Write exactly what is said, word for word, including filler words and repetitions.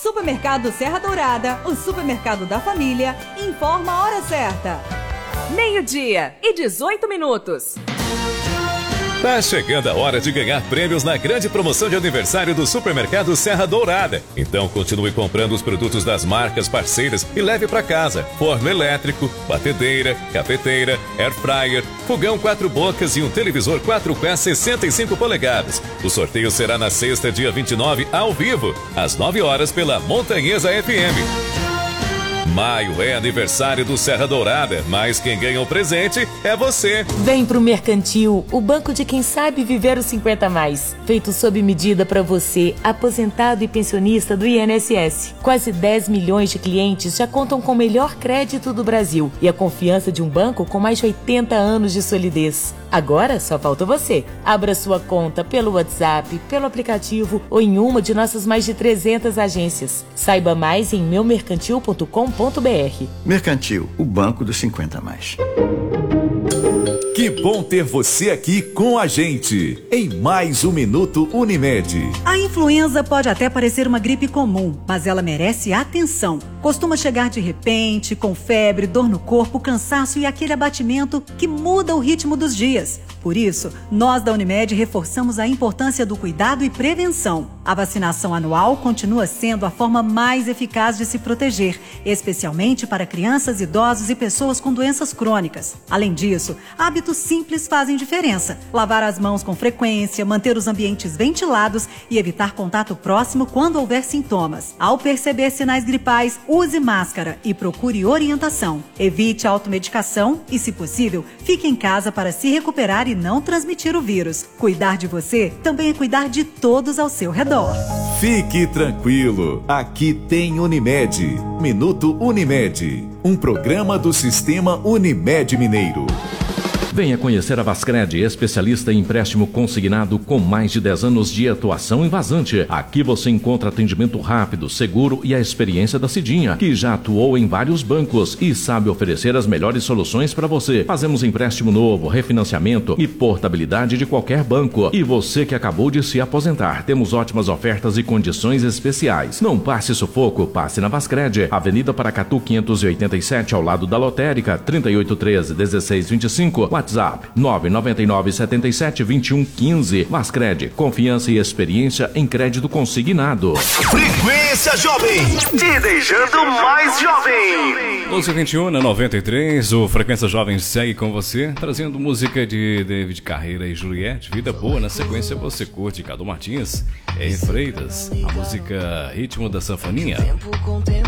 Supermercado Serra Dourada, o supermercado da família, informa a hora certa. Meio-dia e dezoito minutos. Tá chegando a hora de ganhar prêmios na grande promoção de aniversário do Supermercado Serra Dourada. Então continue comprando os produtos das marcas parceiras e leve para casa forno elétrico, batedeira, cafeteira, air fryer, fogão quatro bocas e um televisor quatro K sessenta e cinco polegadas. O sorteio será na sexta, dia vinte e nove, ao vivo, às nove horas pela Montanhesa F M. Maio é aniversário do Serra Dourada, mas quem ganha o presente é você. Vem pro Mercantil, o banco de quem sabe viver os cinquenta mais. Feito sob medida para você, aposentado e pensionista do I N S S. Quase dez milhões de clientes já contam com o melhor crédito do Brasil e a confiança de um banco com mais de oitenta anos de solidez. Agora só falta você. Abra sua conta pelo WhatsApp, pelo aplicativo ou em uma de nossas mais de trezentas agências. Saiba mais em meu mercantil ponto com ponto br. Mercantil, o banco dos cinquenta mais. Que bom ter você aqui com a gente em mais um Minuto Unimed. A influenza pode até parecer uma gripe comum, mas ela merece atenção. Costuma chegar de repente, com febre, dor no corpo, cansaço e aquele abatimento que muda o ritmo dos dias. Por isso, nós da Unimed reforçamos a importância do cuidado e prevenção. A vacinação anual continua sendo a forma mais eficaz de se proteger, especialmente para crianças, idosos e pessoas com doenças crônicas. Além disso, hábitos simples fazem diferença. Lavar as mãos com frequência, manter os ambientes ventilados e evitar contato próximo quando houver sintomas. Ao perceber sinais gripais, use máscara e procure orientação. Evite a automedicação e, se possível, fique em casa para se recuperar e não transmitir o vírus. Cuidar de você também é cuidar de todos ao seu redor. Fique tranquilo, aqui tem Unimed. Minuto Unimed, um programa do Sistema Unimed Mineiro. Venha conhecer a Vascred, especialista em empréstimo consignado com mais de dez anos de atuação em vazante. Aqui você encontra atendimento rápido, seguro e a experiência da Cidinha, que já atuou em vários bancos e sabe oferecer as melhores soluções para você. Fazemos empréstimo novo, refinanciamento e portabilidade de qualquer banco. E você que acabou de se aposentar, temos ótimas ofertas e condições especiais. Não passe sufoco, passe na Vascred, Avenida Paracatu quinhentos e oitenta e sete, ao lado da Lotérica, trinta e oito treze, dezesseis vinte e cinco, WhatsApp nove nove nove sete sete dois um um cinco. Vascred, confiança e experiência em crédito consignado. Frequência Jovem, te deixando mais jovem. doze e vinte e um na noventa e três, o Frequência Jovem segue com você, trazendo música de David Carreira e Juliette. Vida boa, na sequência você curte Cadu Martins, R. Freitas, a música Ritmo da Sanfoninha.